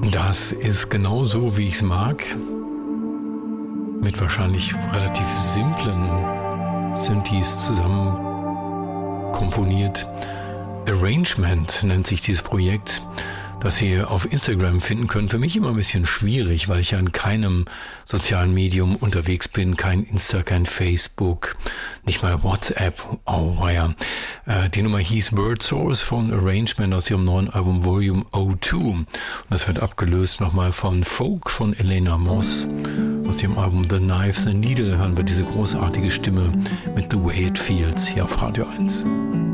Das ist genau so, wie ich es mag. Mit wahrscheinlich relativ simplen Synthes zusammen komponiert. Arrangement nennt sich dieses Projekt, das ihr auf Instagram finden könnt. Für mich immer ein bisschen schwierig, weil ich ja in keinem sozialen Medium unterwegs bin. Kein Insta, kein Facebook, nicht mal WhatsApp. Oh, ja. Die Nummer hieß Bird Source von Arrangement aus ihrem neuen Album Volume 02. Und das wird abgelöst nochmal von Folk von Elena Moss. Aus ihrem Album The Knife, The Needle hören wir diese großartige Stimme mit The Way It Feels hier auf Radio 1.